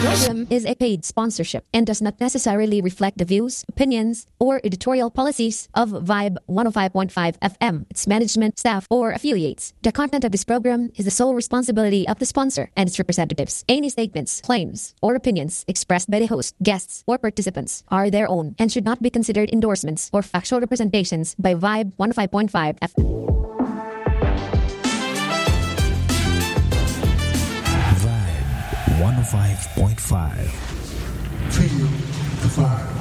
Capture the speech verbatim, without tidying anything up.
program is a paid sponsorship and does not necessarily reflect the views, opinions, or editorial policies of Vibe one oh five point five F M, its management, staff, or affiliates. The content of this program is the sole responsibility of the sponsor and its representatives. Any statements, claims, or opinions expressed by the host, guests, or participants are their own and should not be considered endorsements or factual representations by Vibe one oh five point five F M. one oh five point five. Feel the vibe.